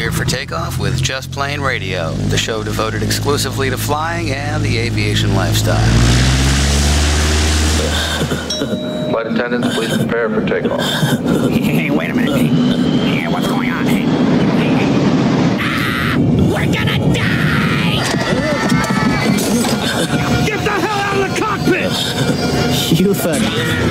Clear for takeoff with Just Plane Radio, the show devoted exclusively to flying and the aviation lifestyle. Flight attendants, please prepare for takeoff. Hey, wait a minute. Hey, what's going on? Hey. We're gonna die! Get the hell out of the cockpit! You thought